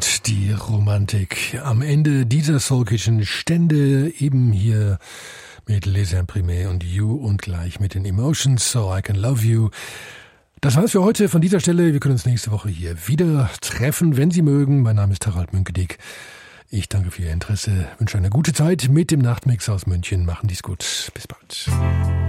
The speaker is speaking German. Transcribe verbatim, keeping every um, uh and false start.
Und die Romantik am Ende dieser Soul Kitchen Stände eben hier mit Les Imprimés und You und gleich mit den Emotions, So I Can Love You. Das war's für heute von dieser Stelle. Wir können uns nächste Woche hier wieder treffen, wenn Sie mögen. Mein Name ist Harald Münkedek. Ich danke für Ihr Interesse, wünsche eine gute Zeit mit dem Nachtmix aus München. Machen Die's gut. Bis bald.